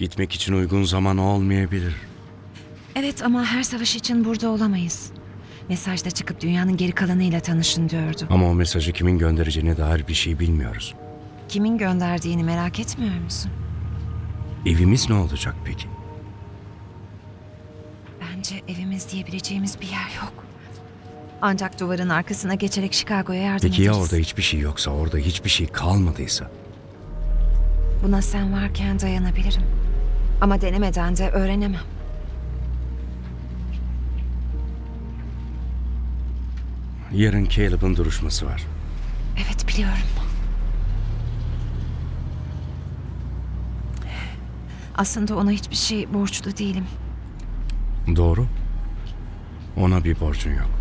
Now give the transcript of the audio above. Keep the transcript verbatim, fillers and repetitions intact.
Gitmek için uygun zaman olmayabilir. Evet ama her savaş için burada olamayız. Mesajda çıkıp dünyanın geri kalanıyla tanışın diyordu. Ama o mesajı kimin göndereceğine dair bir şey bilmiyoruz. Kimin gönderdiğini merak etmiyor musun? Evimiz ne olacak peki? Bence evimiz diyebileceğimiz bir yer yok. Ancak duvarın arkasına geçerek Chicago'ya yardım Peki ya ederiz. orada hiçbir şey yoksa, orada hiçbir şey kalmadıysa? Buna sen varken dayanabilirim. Ama denemeden de öğrenemem. Yarın Caleb'ın duruşması var. Evet biliyorum. Aslında ona hiçbir şey borçlu değilim. Doğru. Ona bir borcun yok.